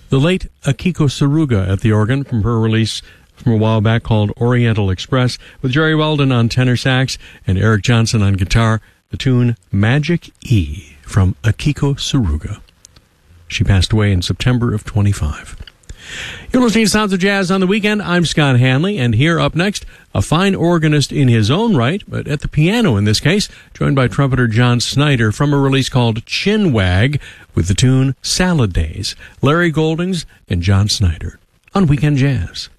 The late Akiko Saruga at the organ from her release from a while back called Oriental Express, with Jerry Weldon on tenor sax and Eric Johnson on guitar, the tune Magic E from Akiko Saruga. She passed away in September of 25. You're listening to Sounds of Jazz on the Weekend. I'm Scott Hanley, and here up next, a fine organist in his own right, but at the piano in this case, joined by trumpeter John Snyder from a release called Chinwag with the tune Salad Days. Larry Goldings and John Snyder on Weekend Jazz.